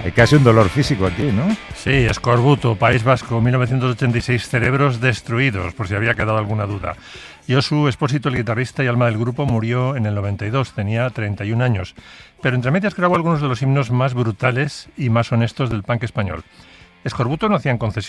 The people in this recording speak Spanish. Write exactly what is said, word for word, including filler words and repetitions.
Hay casi un dolor físico aquí, ¿no? Sí, Eskorbuto, País Vasco, mil novecientos ochenta y seis, Cerebros destruidos, por si había quedado alguna duda. Josu Espósito, el guitarrista y alma del grupo, murió en el noventa y dos, tenía treinta y un años, pero entre medias grabó algunos de los himnos más brutales y más honestos del punk español. Eskorbuto no hacían concesiones.